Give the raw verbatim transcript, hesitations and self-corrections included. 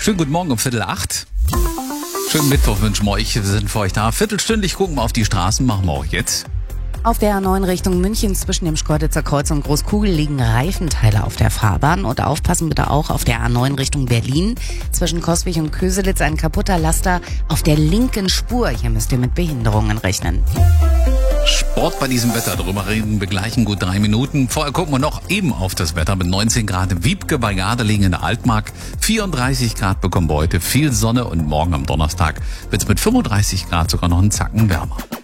Schönen guten Morgen um Viertel acht. Schönen Mittwoch wünschen wir euch. Wir sind für euch da. Viertelstündlich gucken wir auf die Straßen. Machen wir auch jetzt. Auf der A neun Richtung München zwischen dem Schkeuditzer Kreuz und Großkugel liegen Reifenteile auf der Fahrbahn. Und aufpassen bitte auch auf der A neun Richtung Berlin. Zwischen Coswig und Köselitz ein kaputter Laster auf der linken Spur. Hier müsst ihr mit Behinderungen rechnen. Sport bei diesem Wetter, darüber reden wir gleich in gut drei Minuten. Vorher gucken wir noch eben auf das Wetter mit neunzehn Grad in Wiebke bei Gardelegen in der Altmark. vierunddreißig Grad bekommen wir heute, viel Sonne und morgen am Donnerstag wird es mit fünfunddreißig Grad sogar noch einen Zacken wärmer.